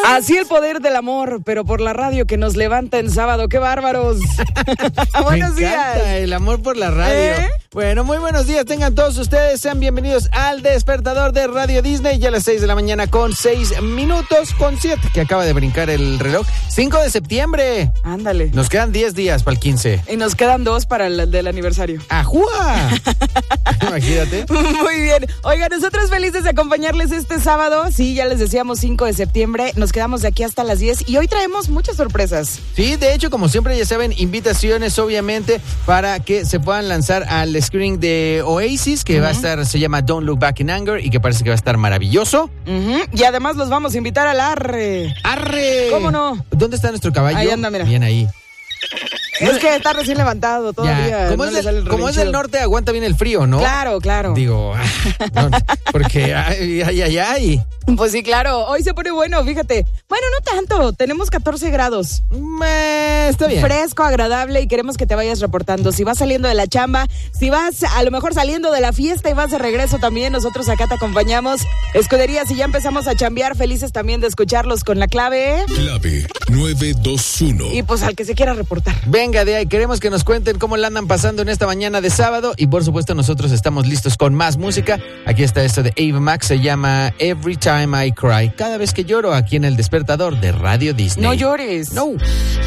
Así el poder del amor, pero por la radio que nos levanta en sábado. ¡Qué bárbaros! Buenos días. El amor por la radio. Bueno, muy buenos días tengan todos ustedes. Sean bienvenidos al despertador de Radio Disney. Ya a las 6 de la mañana con 6 minutos, con 7, que acaba de brincar el reloj. 5 de septiembre. Ándale. Nos quedan 10 días para el 15. Y nos quedan 2 para el del aniversario. ¡Ajúa! Imagínate. Muy bien. Oigan, nosotros felices de acompañarles este sábado. Sí, ya les decíamos 5 de septiembre. Nos quedamos de aquí hasta las 10 y hoy traemos muchas sorpresas. Sí, de hecho, como siempre, ya saben, invitaciones, obviamente, para que se puedan lanzar al screening de Oasis, que va a estar, se llama Don't Look Back in Anger y que parece que va a estar maravilloso. Y además los vamos a invitar al Arre. ¡Arre! ¿Cómo no? ¿Dónde está nuestro caballo? Ahí anda, mira. Bien ahí. Es que está recién levantado todavía. Ya. Como es del norte, aguanta bien el frío, ¿no? Claro, claro. Digo, no, porque ay. Pues sí, claro. Hoy se pone bueno, fíjate. Bueno, no tanto. Tenemos 14 grados. Está bien. Fresco, agradable y queremos que te vayas reportando. Si vas saliendo de la chamba, si vas a lo mejor saliendo de la fiesta y vas de regreso también, nosotros acá te acompañamos. Escudería, si ya empezamos a chambear, felices también de escucharlos con la clave. Clave 921. Y pues al que se quiera reportar. Venga de ahí, queremos que nos cuenten cómo la andan pasando en esta mañana de sábado y por supuesto nosotros estamos listos con más música. Aquí está esto de Ava Max, se llama Every Time I Cry. Cada vez que lloro, aquí en el despertador de Radio Disney. No llores. No.